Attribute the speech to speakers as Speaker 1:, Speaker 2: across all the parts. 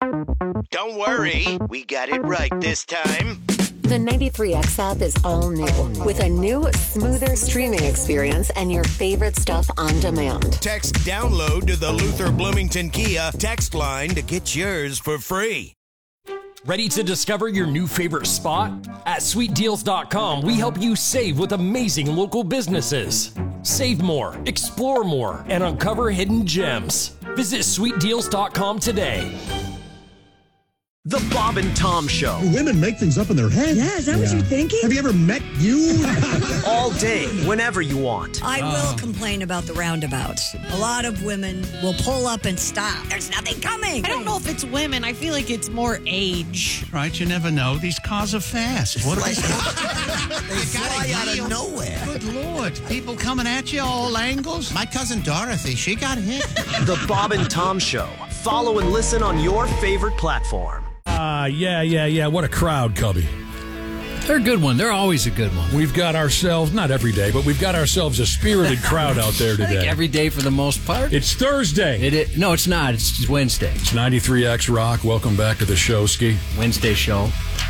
Speaker 1: Don't worry, we got it right this time.
Speaker 2: The 93X app is all new with a new, smoother streaming experience and your favorite stuff on demand.
Speaker 1: Text download to the Luther Bloomington Kia text line to get yours for free.
Speaker 3: Ready to discover your new favorite spot? At sweetdeals.com, we help you save with amazing local businesses. Save more, explore more, and uncover hidden gems. Visit sweetdeals.com today.
Speaker 4: The Bob and Tom Show.
Speaker 5: Women make things up in their head.
Speaker 6: Yeah, is that what you're thinking?
Speaker 5: Have you ever met you?
Speaker 4: All day, whenever you want.
Speaker 6: I will complain about the roundabouts. A lot of women will pull up and stop. There's nothing coming.
Speaker 7: I don't know if it's women. I feel like it's more age.
Speaker 8: Right, you never know. These cars are fast. What are they?
Speaker 1: They fly out of nowhere.
Speaker 8: Good Lord. People coming at you all angles.
Speaker 1: My cousin Dorothy, she got hit.
Speaker 4: The Bob and Tom Show. Follow and listen on your favorite platform.
Speaker 9: Yeah. What a crowd, Cubby.
Speaker 10: They're a good one. They're always a good one.
Speaker 9: We've got ourselves, not every day, but we've got ourselves a spirited crowd out there
Speaker 10: I think
Speaker 9: today.
Speaker 10: every day for the most part.
Speaker 9: It's Thursday.
Speaker 10: No, it's not. It's Wednesday.
Speaker 9: It's 93X Rock. Welcome back to the show, Ski.
Speaker 10: Wednesday show.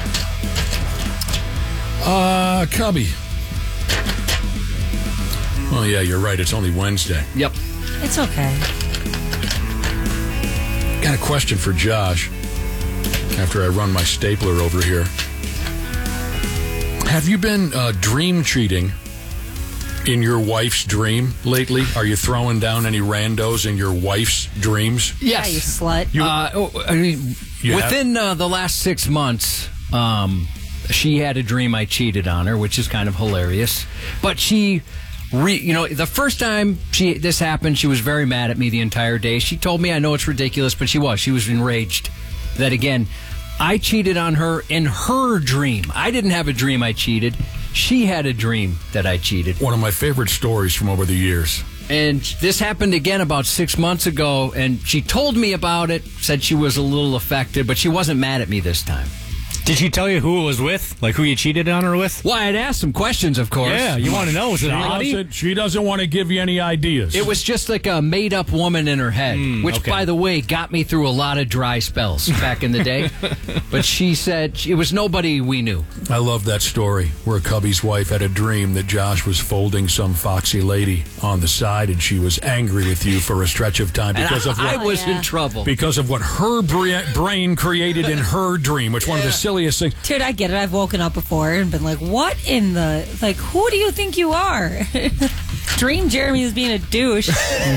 Speaker 9: Cubby. Oh, yeah, you're right. It's only Wednesday.
Speaker 10: Yep.
Speaker 7: It's okay.
Speaker 9: Got a question for Josh after I run my stapler over here. Have you been dream cheating in your wife's dream lately? Are you throwing down any randos in your wife's dreams?
Speaker 10: Yes.
Speaker 7: Yeah, you slut.
Speaker 10: Within the last 6 months, she had a dream I cheated on her, which is kind of hilarious. But she... the first time this happened, she was very mad at me the entire day. She told me, I know it's ridiculous, but she was enraged that, again, I cheated on her in her dream. I didn't have a dream I cheated. She had a dream that I cheated.
Speaker 9: One of my favorite stories from over the years.
Speaker 10: And this happened again about 6 months ago, and she told me about it, said she was a little affected, but she wasn't mad at me this time.
Speaker 11: Did she tell you who it was with? Like who you cheated on her with?
Speaker 10: Well, I'd asked some questions, of course.
Speaker 11: Yeah, you want to know. Was it Audie?
Speaker 9: She doesn't want to give you any ideas.
Speaker 10: It was just like a made-up woman in her head, which, by the way, got me through a lot of dry spells back in the day. But she said it was nobody we knew.
Speaker 9: I love that story where Cubby's wife had a dream that Josh was folding some foxy lady on the side, and she was angry with you for a stretch of time because of what
Speaker 10: I was in trouble.
Speaker 9: Because of what her brain created in her dream, which one of the silliest things.
Speaker 7: Dude, I get it. I've woken up before and been like, what in the... Like, who do you think you are? Dream Jeremy is being a douche.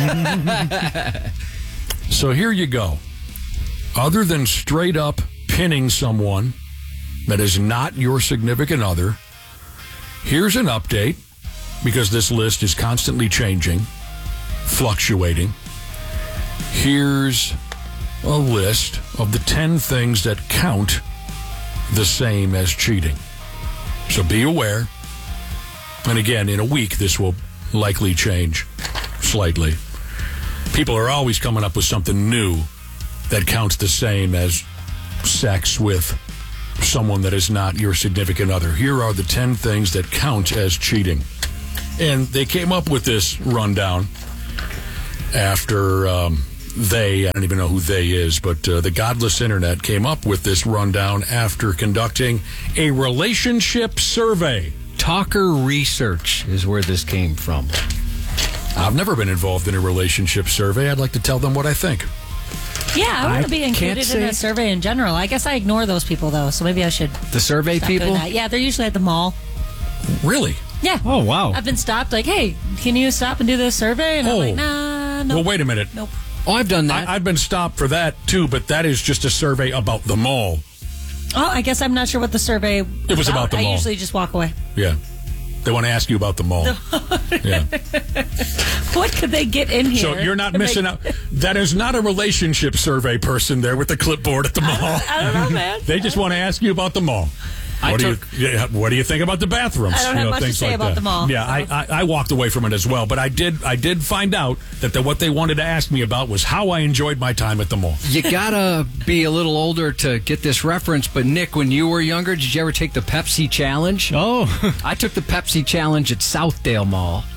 Speaker 9: So here you go. Other than straight up pinning someone that is not your significant other, here's an update, because this list is constantly changing, fluctuating. Here's a list of the 10 things that count the same as cheating. So be aware. And again, in a week, this will likely change slightly. People are always coming up with something new that counts the same as sex with someone that is not your significant other. Here are the 10 things that count as cheating. And they came up with this rundown after I don't even know who they is, but the godless internet came up with this rundown after conducting a relationship survey.
Speaker 10: Talker Research is where this came from.
Speaker 9: I've never been involved in a relationship survey. I'd like to tell them what I think.
Speaker 7: Yeah, I want to be included in a survey in general. I guess I ignore those people, though, so maybe I should.
Speaker 10: The survey people?
Speaker 7: Yeah, they're usually at the mall.
Speaker 9: Really?
Speaker 7: Yeah.
Speaker 11: Oh, wow.
Speaker 7: I've been stopped like, hey, can you stop and do this survey? And I'm like, nah, nope.
Speaker 9: Well, wait a minute.
Speaker 7: Nope.
Speaker 10: Oh, I've done that.
Speaker 9: I've been stopped for that, too, but that is just a survey about the mall.
Speaker 7: Oh, I guess I'm not sure what the survey
Speaker 9: was about the mall.
Speaker 7: I usually just walk away.
Speaker 9: Yeah. They want to ask you about the mall. Yeah.
Speaker 7: What could they get in here?
Speaker 9: So you're not missing out. That is not a relationship survey person there with the clipboard at the mall.
Speaker 7: I don't know, man.
Speaker 9: They just want to ask you about the mall. What do you think about the bathrooms?
Speaker 7: I don't have much to say about the mall.
Speaker 9: Yeah, I walked away from it as well, but I did find out that what they wanted to ask me about was how I enjoyed my time at the mall.
Speaker 10: You gotta be a little older to get this reference, but Nick, when you were younger, did you ever take the Pepsi Challenge?
Speaker 11: Oh.
Speaker 10: I took the Pepsi Challenge at Southdale Mall.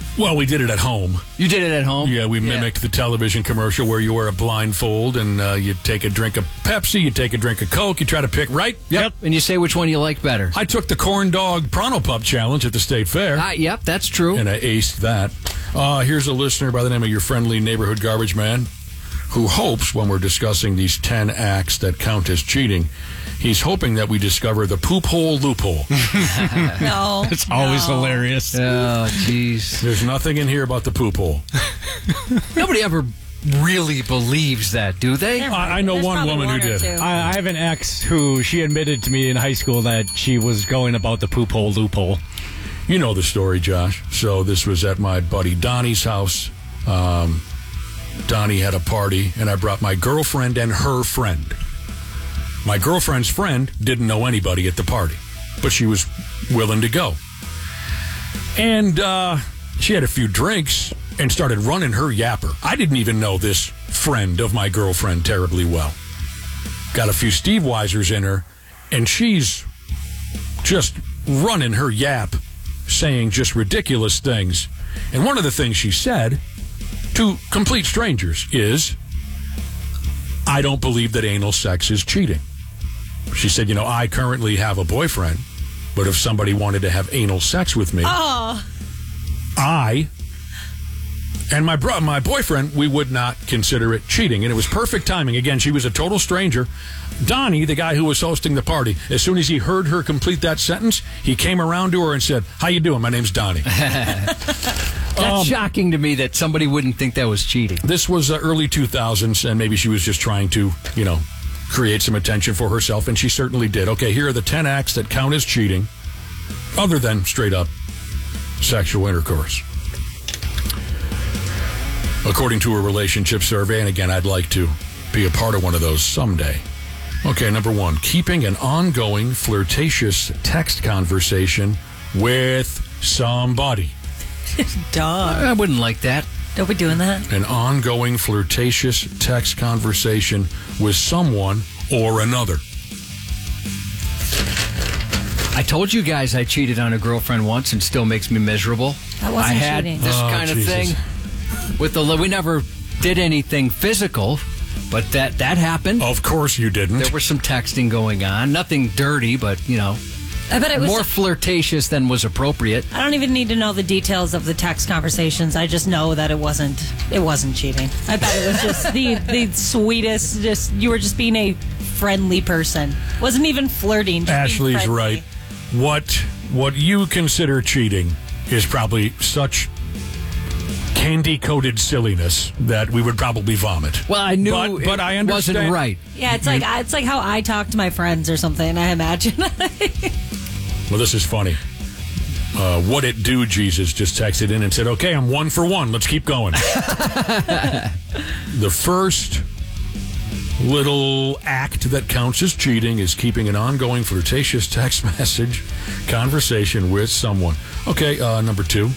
Speaker 9: Well, we did it at home.
Speaker 10: You did it at home?
Speaker 9: Yeah, we mimicked the television commercial where you wear a blindfold and you take a drink of Pepsi, you take a drink of Coke, you try to pick right.
Speaker 10: Yep. And you say which one you like better.
Speaker 9: I took the corn dog Pronto Pup challenge at the State Fair.
Speaker 10: Yep, that's true.
Speaker 9: And I aced that. Here's a listener by the name of your friendly neighborhood garbage man who hopes when we're discussing these 10 acts that count as cheating, he's hoping that we discover the poop hole loophole.
Speaker 6: No.
Speaker 11: It's always hilarious.
Speaker 10: Oh, jeez.
Speaker 9: There's nothing in here about the poop hole.
Speaker 10: Nobody ever really believes that, do they?
Speaker 9: I know one woman who did.
Speaker 11: I have an ex who she admitted to me in high school that she was going about the poop hole loophole.
Speaker 9: You know the story, Josh. So this was at my buddy Donnie's house. Donnie had a party, and I brought my girlfriend and her friend. My girlfriend's friend didn't know anybody at the party, but she was willing to go. And she had a few drinks and started running her yapper. I didn't even know this friend of my girlfriend terribly well. Got a few Steve Weisers in her, and she's just running her yap, saying just ridiculous things. And one of the things she said to complete strangers is, I don't believe that anal sex is cheating. She said, I currently have a boyfriend, but if somebody wanted to have anal sex with me, I and my boyfriend, we would not consider it cheating. And it was perfect timing. Again, she was a total stranger. Donnie, the guy who was hosting the party, as soon as he heard her complete that sentence, he came around to her and said, how you doing? My name's Donnie.
Speaker 10: That's shocking to me that somebody wouldn't think that was cheating.
Speaker 9: This was early 2000s, and maybe she was just trying to, create some attention for herself, and she certainly did. Okay, here are the 10 acts that count as cheating, other than straight-up sexual intercourse. According to a relationship survey, and again, I'd like to be a part of one of those someday. Okay, number 1, keeping an ongoing flirtatious text conversation with somebody.
Speaker 6: Dog.
Speaker 10: I wouldn't like that.
Speaker 6: Don't be doing that.
Speaker 9: An ongoing flirtatious text conversation with someone or another.
Speaker 10: I told you guys I cheated on a girlfriend once and still makes me miserable.
Speaker 6: That wasn't
Speaker 10: I had
Speaker 6: cheating.
Speaker 10: this kind of thing with we never did anything physical, but that happened.
Speaker 9: Of course you didn't.
Speaker 10: There was some texting going on. Nothing dirty, but,
Speaker 6: I bet it was
Speaker 10: more flirtatious than was appropriate.
Speaker 6: I don't even need to know the details of the text conversations. I just know that it wasn't cheating. I bet it was just the sweetest, you were just being a friendly person. Wasn't even flirting.
Speaker 9: Ashley's right. What you consider cheating is probably such candy-coated silliness that we would probably vomit.
Speaker 10: Well, I knew
Speaker 9: but I understand.
Speaker 10: Wasn't right.
Speaker 6: Yeah, it's like how I talk to my friends or something, I imagine.
Speaker 9: Well, this is funny. What it do, Jesus just texted in and said, okay, I'm 1 for 1. Let's keep going. The first little act that counts as cheating is keeping an ongoing flirtatious text message conversation with someone. Okay, number 2.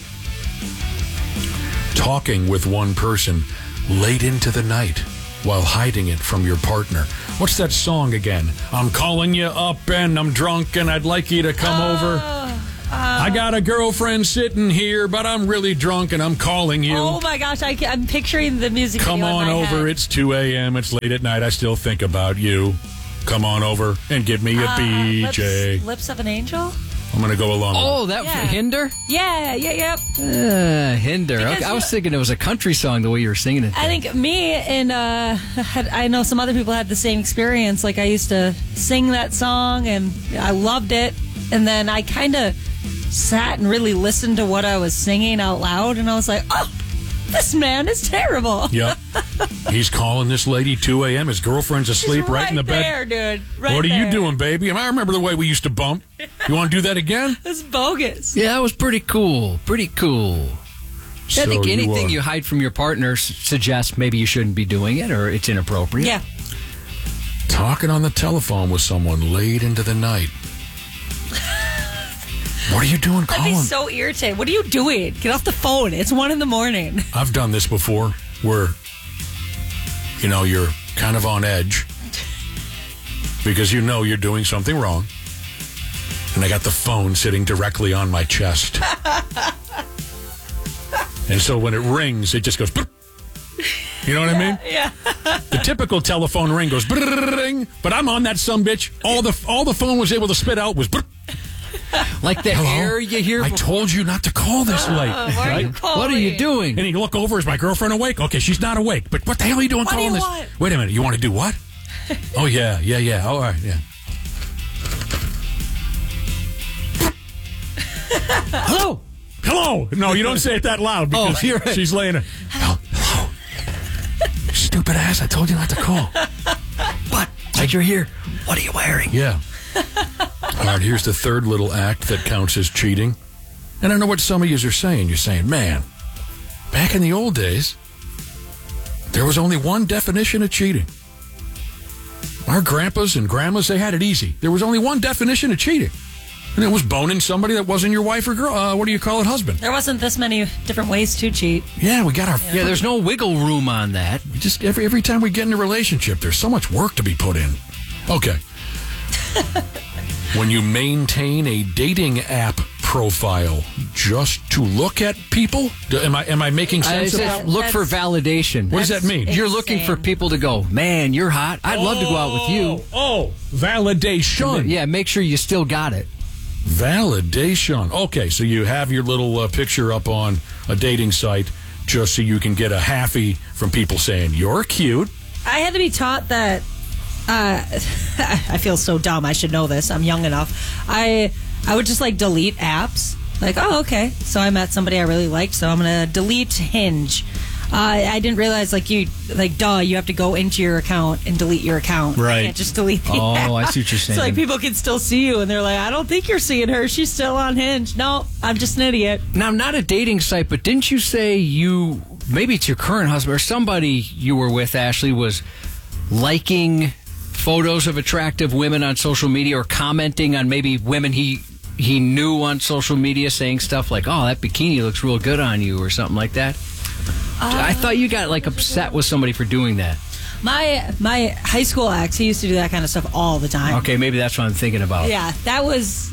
Speaker 9: Talking with one person late into the night while hiding it from your partner. What's that song again? I'm calling you up and I'm drunk and I'd like you to come over. I got a girlfriend sitting here, but I'm really drunk and I'm calling you.
Speaker 6: Oh my gosh, I'm picturing the music
Speaker 9: Come
Speaker 6: video
Speaker 9: on
Speaker 6: in my
Speaker 9: over.
Speaker 6: head.
Speaker 9: It's 2 a.m. It's late at night. I still think about you. Come on over and give me a BJ.
Speaker 6: Lips of an Angel?
Speaker 9: I'm going to go along.
Speaker 10: Oh, that Hinder?
Speaker 6: Yeah.
Speaker 10: Hinder.
Speaker 6: Because,
Speaker 10: okay, I was thinking it was a country song the way you were singing it.
Speaker 6: I think me and I know some other people had the same experience. Like I used to sing that song and I loved it. And then I kind of sat and really listened to what I was singing out loud. And I was like, oh, this man is terrible.
Speaker 9: Yep. He's calling this lady 2 a.m. His girlfriend's asleep right in the bed.
Speaker 6: Dude.
Speaker 9: What are you doing, baby? I remember the way we used to bump. You want to do that again?
Speaker 6: It's bogus.
Speaker 10: Yeah, that was pretty cool. Pretty cool.
Speaker 9: So
Speaker 10: I think anything you hide from your partner suggests maybe you shouldn't be doing it or it's inappropriate.
Speaker 6: Yeah.
Speaker 9: Talking on the telephone with someone late into the night. What are you doing calling?
Speaker 6: I'd be so irritated. What are you doing? Get off the phone. It's 1 a.m.
Speaker 9: I've done this before where, you're kind of on edge because you're doing something wrong. And I got the phone sitting directly on my chest. And so when it rings, it just goes, you know what I mean?
Speaker 6: Yeah.
Speaker 9: The typical telephone ring goes, but I'm on that sumbitch. All the phone was able to spit out was,
Speaker 10: like the air you hear.
Speaker 9: I told you not to call this late.
Speaker 6: Why are you calling?
Speaker 10: What are you doing?
Speaker 9: And you look over, is my girlfriend awake? Okay, she's not awake. But what the hell are you doing calling this?
Speaker 6: Want?
Speaker 9: Wait a minute, you want to do what? Oh, yeah. All right, yeah. Hello. No, you don't say it that loud because
Speaker 10: you're right.
Speaker 9: she's laying there. Hello. Stupid ass, I told you not to call.
Speaker 10: But you're here. What are you wearing?
Speaker 9: Yeah. All right, here's the third little act that counts as cheating. And I know what some of you are saying. You're saying, man, back in the old days, there was only one definition of cheating. Our grandpas and grandmas, they had it easy. There was only one definition of cheating. And it was boning somebody that wasn't your wife or girl. What do you call it, husband?
Speaker 6: There wasn't this many different ways to cheat.
Speaker 9: Yeah, we got our...
Speaker 10: Yeah, there's no wiggle room on that.
Speaker 9: We just every time we get in a relationship, there's so much work to be put in. Okay. When you maintain a dating app profile just to look at people, am I making sense of that?
Speaker 10: Look for validation.
Speaker 9: What does that mean?
Speaker 10: You're looking for people to go, man, you're hot. I'd love to go out with you.
Speaker 9: Oh, validation.
Speaker 10: Yeah, make sure you still got it.
Speaker 9: Validation. Okay, so you have your little picture up on a dating site just so you can get a halfie from people saying, you're cute.
Speaker 6: I had to be taught that. I feel so dumb. I should know this. I'm young enough. I would just like delete apps. Like, oh, okay. So I met somebody I really liked, so I'm going to delete Hinge. I didn't realize, you have to go into your account and delete your account.
Speaker 11: Right.
Speaker 6: You can't just delete the app.
Speaker 10: I see what you're saying.
Speaker 6: So, people can still see you, and they're like, I don't think you're seeing her. She's still on Hinge. No, I'm just an idiot.
Speaker 10: Now, not a dating site, but didn't you say maybe it's your current husband or somebody you were with, Ashley, was liking photos of attractive women on social media or commenting on maybe women he knew on social media, saying stuff like, oh, that bikini looks real good on you or something like that? I thought you got upset with somebody for doing that.
Speaker 6: My high school ex, he used to do that kind of stuff all the time.
Speaker 10: Okay, maybe that's what I'm thinking about.
Speaker 6: Yeah, that was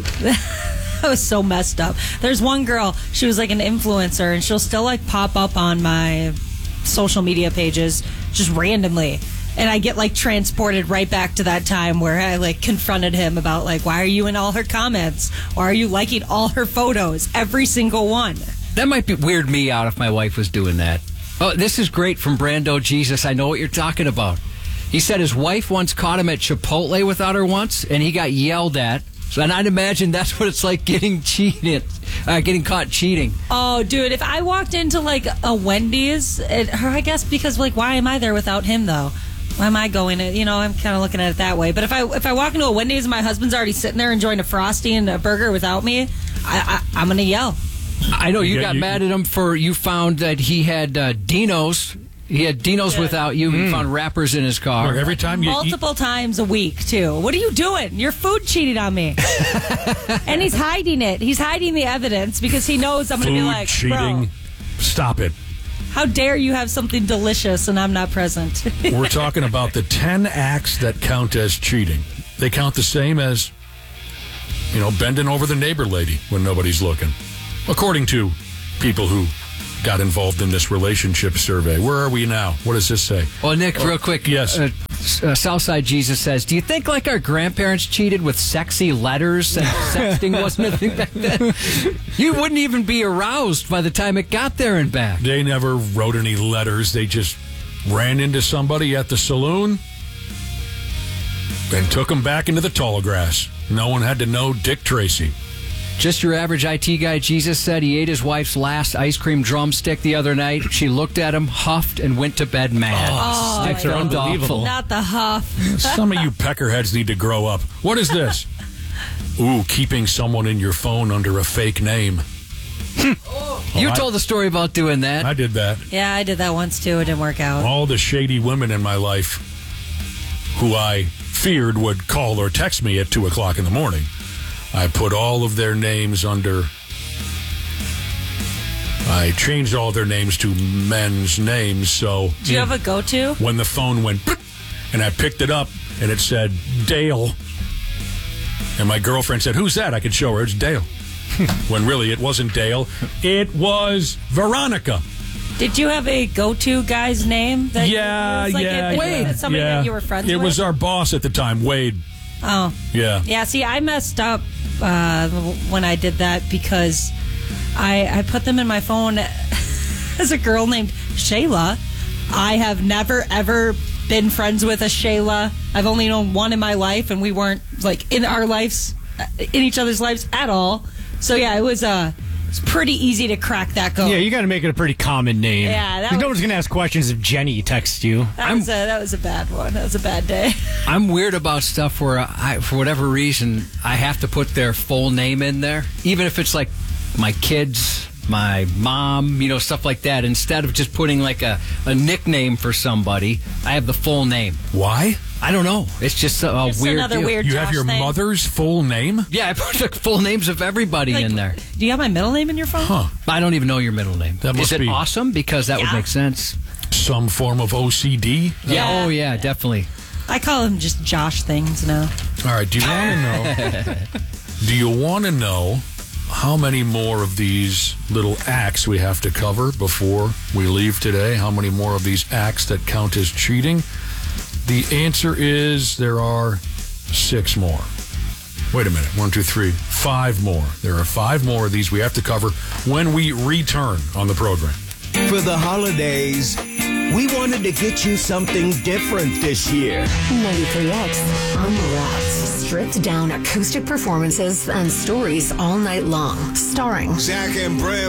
Speaker 6: so messed up. There's one girl, she was like an influencer, and she'll still pop up on my social media pages just randomly. And I get transported right back to that time where I confronted him about why are you in all her comments? Why are you liking all her photos? Every single one.
Speaker 10: That might weird me out if my wife was doing that. Oh, this is great from Brando Jesus. I know what you're talking about. He said his wife once caught him at Chipotle without her once, and he got yelled at. So, and I'd imagine that's what it's like getting caught cheating.
Speaker 6: Oh, dude, if I walked into a Wendy's, I guess because why am I there without him though? Why am I going to, I'm kind of looking at it that way. But if I walk into a Wendy's and my husband's already sitting there enjoying a Frosty and a burger without me, I'm going to yell.
Speaker 10: I know you got mad at him for you found that he had Dino's. He had Dino's without you. He found wrappers in his car.
Speaker 9: Look, every time you
Speaker 6: multiple times a week too. What are you doing? You're food cheating on me. And he's hiding it. He's hiding the evidence because he knows I'm going to be like,
Speaker 9: cheating.
Speaker 6: Bro,
Speaker 9: stop it.
Speaker 6: How dare you have something delicious and I'm not present?
Speaker 9: We're talking about the 10 acts that count as cheating. They count the same as, bending over the neighbor lady when nobody's looking. According to people who got involved in this relationship survey. Where are we now? What does this say?
Speaker 10: Well, Nick, real quick.
Speaker 9: Yes.
Speaker 10: Southside Jesus says, do you think our grandparents cheated with sexy letters and sexting wasn't a thing back then? You wouldn't even be aroused by the time it got there and back.
Speaker 9: They never wrote any letters. They just ran into somebody at the saloon and took them back into the tall grass. No one had to know Dick Tracy.
Speaker 10: Just your average IT guy, Jesus said he ate his wife's last ice cream drumstick the other night. She looked at him, huffed, and went to bed mad.
Speaker 11: Sticks are unbelievable.
Speaker 6: Not the huff.
Speaker 9: Some of you peckerheads need to grow up. What is this? Ooh, keeping someone in your phone under a fake name.
Speaker 10: You told the story about doing that.
Speaker 9: I did that.
Speaker 6: Yeah, I did that once too. It didn't work out.
Speaker 9: All the shady women in my life who I feared would call or text me at 2 o'clock in the morning. I put all of their names under... I changed all their names to men's names, so...
Speaker 6: Do you have a go-to?
Speaker 9: When the phone went... and I picked it up, and it said, Dale. And my girlfriend said, who's that? I could show her. It's Dale. when really it wasn't Dale. It was Veronica.
Speaker 6: Did you have a go-to guy's name? That
Speaker 9: Wade.
Speaker 6: Somebody that you were friends with?
Speaker 9: It was our boss at the time, Wade.
Speaker 6: Oh.
Speaker 9: Yeah.
Speaker 6: Yeah, see, I messed up when I did that because I put them in my phone as a girl named Shayla. I have never, ever been friends with a Shayla. I've only known one in my life, and we weren't, like, in our lives, in each other's lives at all. So, yeah, it was it's pretty easy to crack that code.
Speaker 11: Yeah, you got to make it a pretty common name.
Speaker 6: Yeah,
Speaker 11: no one's going to ask questions if Jenny texts you.
Speaker 6: That was a bad one. That was a bad day.
Speaker 10: I'm weird about stuff where for whatever reason, I have to put their full name in there, even if it's like my kids, my mom, stuff like that. Instead of just putting like a nickname for somebody, I have the full name.
Speaker 9: Why?
Speaker 10: I don't know. It's just a weird
Speaker 6: another
Speaker 10: deal.
Speaker 6: weird
Speaker 9: You have your mother's full name?
Speaker 10: Yeah, I put the full names of everybody in there.
Speaker 6: Do you have my middle name in your phone?
Speaker 9: Huh.
Speaker 10: I don't even know your middle name. Is it awesome? Because that would make sense.
Speaker 9: Some form of OCD?
Speaker 10: Yeah. Oh, yeah, definitely.
Speaker 6: I call him just Josh things now.
Speaker 9: All right, do you want to know how many more of these little acts we have to cover before we leave today? How many more of these acts that count as cheating? The answer is there are 6 more. Wait a minute. 1, 2, 3, 5 more. There are 5 more of these we have to cover when we return on the program.
Speaker 1: For the holidays, we wanted to get you something different this year.
Speaker 2: 93X on the rocks. Stripped down acoustic performances and stories all night long. Starring
Speaker 1: Zach and Brim